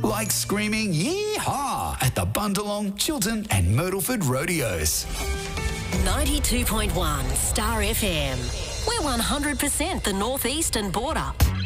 like screaming yee-haw at the Bundalong, Chiltern and Myrtleford rodeos. 92.1 Star FM. We're 100% the northeastern border.